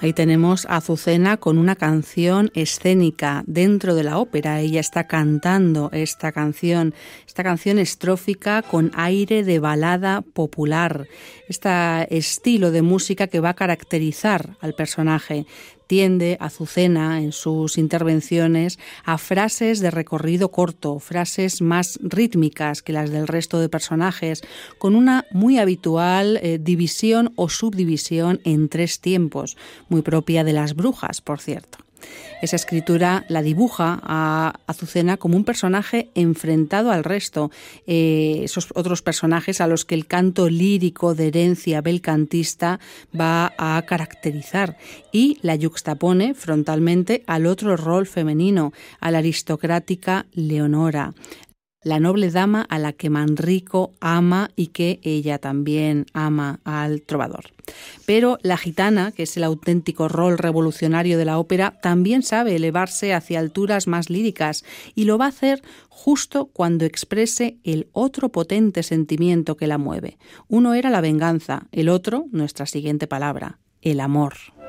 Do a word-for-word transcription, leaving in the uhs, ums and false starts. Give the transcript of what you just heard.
Ahí tenemos a Azucena con una canción escénica dentro de la ópera. Ella está cantando esta canción, esta canción estrófica con aire de balada popular, este estilo de música que va a caracterizar al personaje. Tiende Azucena en sus intervenciones a frases de recorrido corto, frases más rítmicas que las del resto de personajes, con una muy habitual eh, división o subdivisión en tres tiempos, muy propia de las brujas, por cierto. Esa escritura la dibuja a Azucena como un personaje enfrentado al resto, eh, esos otros personajes a los que el canto lírico de herencia belcantista va a caracterizar, y la yuxtapone frontalmente al otro rol femenino, a la aristocrática Leonora, la noble dama a la que Manrico ama y que ella también ama al trovador. Pero la gitana, que es el auténtico rol revolucionario de la ópera, también sabe elevarse hacia alturas más líricas, y lo va a hacer justo cuando exprese el otro potente sentimiento que la mueve. Uno era la venganza, el otro, nuestra siguiente palabra, el amor.